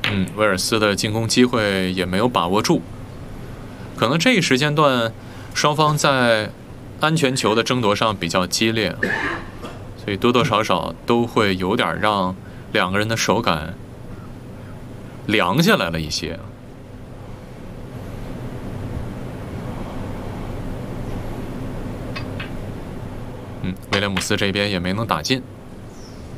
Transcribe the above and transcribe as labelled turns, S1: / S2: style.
S1: 威尔斯的进攻机会也没有把握住，可能这一时间段双方在安全球的争夺上比较激烈，所以多多少少都会有点让两个人的手感凉下来了一些。威廉姆斯这边也没能打进。